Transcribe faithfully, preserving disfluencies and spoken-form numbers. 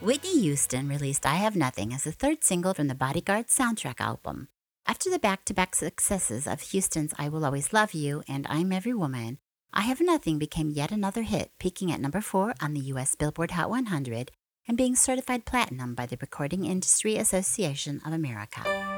Whitney Houston released I Have Nothing as the third single from the Bodyguard soundtrack album. After the back-to-back successes of Houston's I Will Always Love You and I'm Every Woman, I Have Nothing became yet another hit, peaking at number four on the U S Billboard Hot one hundred and being certified platinum by the Recording Industry Association of America.